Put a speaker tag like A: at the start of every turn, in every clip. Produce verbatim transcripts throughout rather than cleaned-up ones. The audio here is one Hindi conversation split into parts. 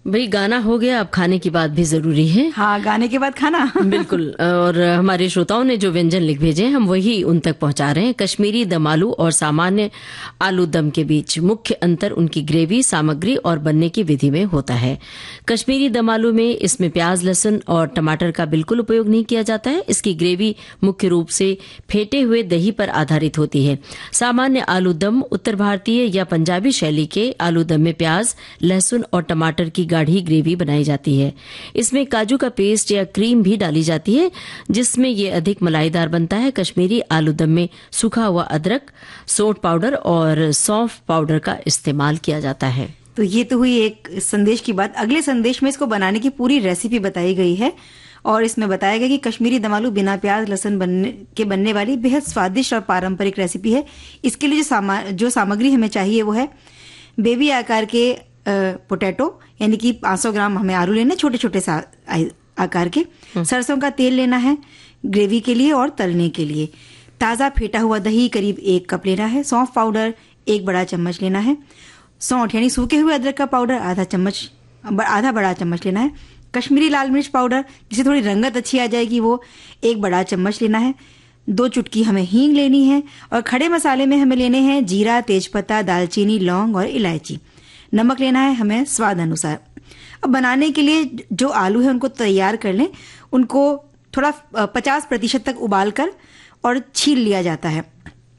A: भाई गाना हो गया, अब खाने की बात भी जरूरी है।
B: हाँ, गाने के बाद खाना।
A: बिल्कुल। और हमारे श्रोताओं ने जो व्यंजन लिख भेजे हैं हम वही उन तक पहुंचा रहे हैं। कश्मीरी दम आलू और सामान्य आलू दम के बीच मुख्य अंतर उनकी ग्रेवी, सामग्री और बनने की विधि में होता है। कश्मीरी दम आलू में इसमें प्याज, लहसुन और टमाटर का बिल्कुल उपयोग नहीं किया जाता है। इसकी ग्रेवी मुख्य रूप से फेंटे हुए दही पर आधारित होती है। सामान्य आलू दम उत्तर भारतीय या पंजाबी शैली के आलू दम में प्याज, लहसुन और टमाटर की गाढ़ी ग्रेवी बनाई जाती है। इसमें काजू का पेस्ट या क्रीम भी डाली जाती है जिसमें ये अधिक मलाईदार बनता है। कश्मीरी आलू दम में सूखा हुआ अदरक, सौंठ पाउडर और सौंफ पाउडर का इस्तेमाल किया जाता है।
B: तो ये तो हुई एक संदेश की बात। अगले संदेश में इसको बनाने की पूरी रेसिपी बताई गई है और इसमें बताया गया कि कश्मीरी दम आलू बिना प्याज लहसुन बनने के बनने वाली बेहद स्वादिष्ट और पारंपरिक रेसिपी है। इसके लिए जो सामा जो सामग्री हमें चाहिए वो है बेबी आकार के पोटैटो, यानी कि पाँच सौ ग्राम हमें आलू लेने, छोटे छोटे सा आकार के। सरसों का तेल लेना है ग्रेवी के लिए और तलने के लिए। ताज़ा फेंटा हुआ दही करीब एक कप लेना है। सौंफ पाउडर एक बड़ा चम्मच लेना है। सौंठ यानी सूखे हुए अदरक का पाउडर आधा चम्मच आधा बड़ा चम्मच लेना है। कश्मीरी लाल मिर्च पाउडर, जिसे थोड़ी रंगत अच्छी आ जाएगी, वो एक बड़ा चम्मच लेना है। दो चुटकी हमें हींग लेनी है और खड़े मसाले में हमें लेने हैं जीरा, तेजपत्ता, दालचीनी, लौंग और इलायची। नमक लेना है हमें स्वाद अनुसार। अब बनाने के लिए जो आलू है उनको तैयार कर लें। उनको थोड़ा पचास प्रतिशत तक उबाल कर और छील लिया जाता है।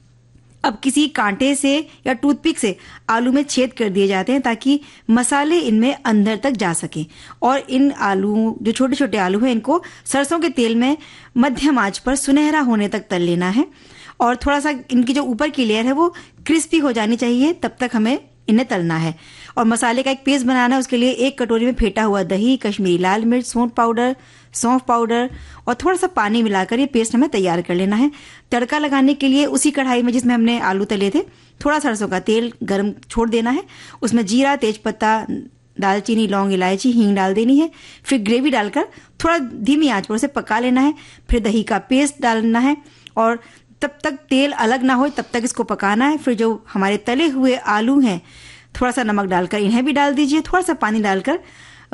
B: अब किसी कांटे से या टूथपिक से आलू में छेद कर दिए जाते हैं ताकि मसाले इनमें अंदर तक जा सकें। और इन आलू जो छोटे छोटे आलू हैं इनको सरसों के तेल में मध्यम आंच पर सुनहरा होने तक तल लेना है और थोड़ा सा इनकी जो ऊपर की लेयर है वो क्रिस्पी हो जानी चाहिए, तब तक हमें इन्हें तलना है। और मसाले का एक पेस्ट बनाना है। उसके लिए एक कटोरी में फेंटा हुआ दही, कश्मीरी लाल मिर्च, सौंठ पाउडर, सौंफ पाउडर और थोड़ा सा पानी मिलाकर ये पेस्ट हमें तैयार कर लेना है। तड़का लगाने के लिए उसी कढ़ाई में जिसमें हमने आलू तले थे थोड़ा सरसों का तेल गर्म छोड़ देना है। उसमें जीरा, तेजपत्ता, दालचीनी, लौंग, इलायची, हींग डाल देनी है। फिर ग्रेवी डालकर थोड़ा धीमी आंच पर उसे पका लेना है। फिर दही का पेस्ट डालना है और तब तक तेल अलग ना हो तब तक इसको पकाना है। फिर जो हमारे तले हुए आलू हैं थोड़ा सा नमक डालकर इन्हें भी डाल दीजिए। थोड़ा सा पानी डालकर